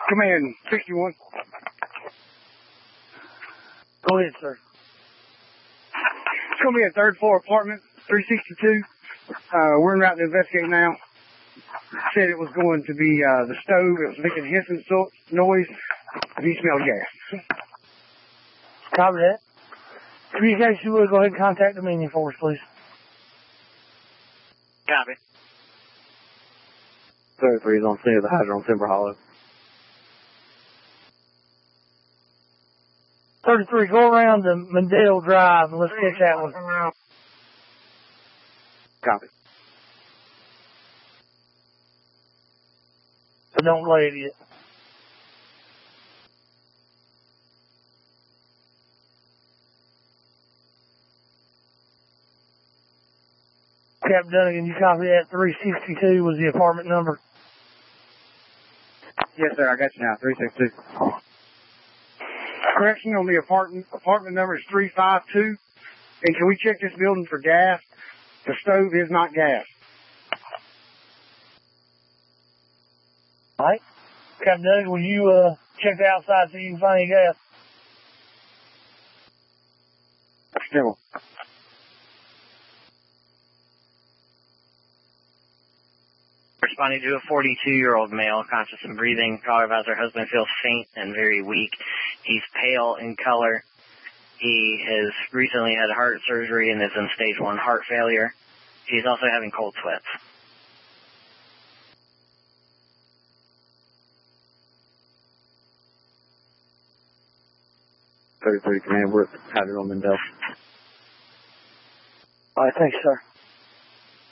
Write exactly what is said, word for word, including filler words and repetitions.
Command sixty-one. Go ahead, sir. It's going to be a third floor apartment, three sixty-two. Uh, we're en route to investigate now. Said it was going to be uh, the stove. It was making hissing so noise. He smelled gas. Copy that. Communication, will go ahead and contact the menu for us, please. Copy. thirty-three is on scene of the hydrant on Timber Hollow. thirty-three, go around the Mendel Drive and let's check that one. Copy. So don't lay it yet. Captain Dunnigan, you copy that? three sixty-two was the apartment number. Yes, sir. I got you now. three sixty-two. Correction on the apartment. Apartment number is three five two. And can we check this building for gas? The stove is not gas. All right. Captain Dunnigan, will you uh, check the outside so you can find any gas? Still. Responding to a forty-two-year-old male, conscious and breathing. Caller advised her husband feels faint and very weak. He's pale in color. He has recently had heart surgery and is in stage one heart failure. He's also having cold sweats. thirty-three, command, we're at Hydrant on Mendel. All right, thanks, sir.